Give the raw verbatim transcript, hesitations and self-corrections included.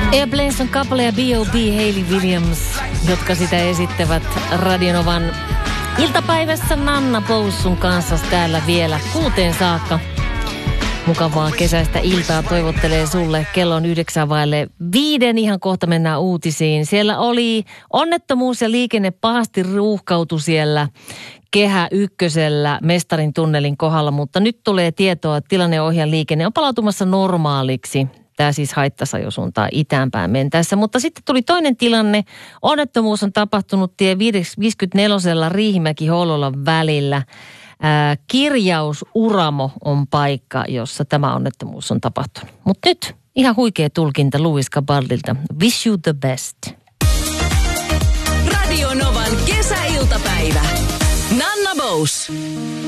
Airplanes on kappale ja B O B Hayley Williams, jotka sitä esittävät Radionovan iltapäivässä Nanna Boussun kanssa täällä vielä kuuteen saakka. Mukavaa kesäistä iltaa toivottelee sulle. Kello on yhdeksän vaille viiden. Ihan kohta mennään uutisiin. Siellä oli onnettomuus ja liikenne pahasti ruuhkautu siellä Kehä ykkösellä Mestarin tunnelin kohdalla, mutta nyt tulee tietoa, että tilanneohjan liikenne on palautumassa normaaliksi. Tämä siis Haittasajosuuntaan itäänpäin mentäessä. Mutta sitten tuli toinen tilanne. Onnettomuus on tapahtunut tie viisikymmentäneljä Riihimäki-Hollolan välillä. Ää, kirjaus Uramo on paikka, jossa tämä onnettomuus on tapahtunut. Mutta nyt ihan huikea tulkinta Louis Cabaldilta. Wish you the best. Radio Novan kesäiltapäivä. Nanna Bous.